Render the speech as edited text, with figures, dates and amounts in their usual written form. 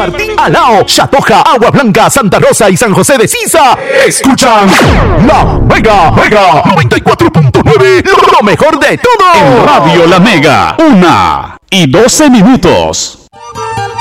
Martín Alao, Chatoja, Agua Blanca, Santa Rosa y San José de Sisa. Escuchan La Mega 94.9, lo mejor de todo. En Radio La Mega, 1:12 minutos.